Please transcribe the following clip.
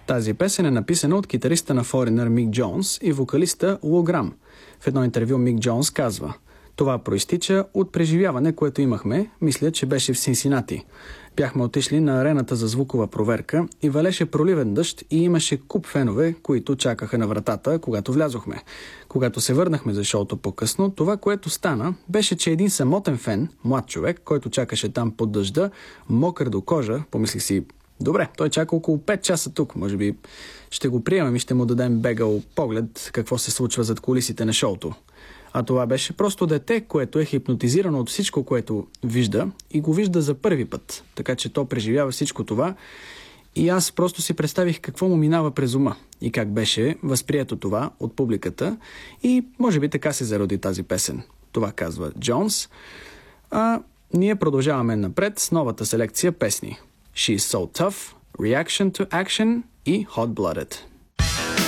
Тази песен е написана от китариста на Foreigner Мик Джонс и вокалиста Лу Грам. В едно интервю Мик Джонс казва: "Това проистича от преживяване, което имахме, мисля, че беше в Синсинати. Бяхме отишли на арената за звукова проверка и валеше проливен дъжд и имаше куп фенове, които чакаха на вратата, когато влязохме. Когато се върнахме за шоуто по-късно, това, което стана, беше, че един самотен фен, млад човек, който чакаше там под дъжда, мокър до кожа, помислих си: добре, той чака около 5 часа тук, може би ще го приемем и ще му дадем бегал поглед какво се случва зад кулисите на шоуто. А това беше просто дете, което е хипнотизирано от всичко, което вижда и го вижда за първи път. Така че то преживява всичко това и аз просто си представих какво му минава през ума и как беше възприето това от публиката и може би така се зароди тази песен." Това казва Джонс. А ние продължаваме напред с новата селекция песни: She's So Tough, Reaction to Action и Hot Blooded.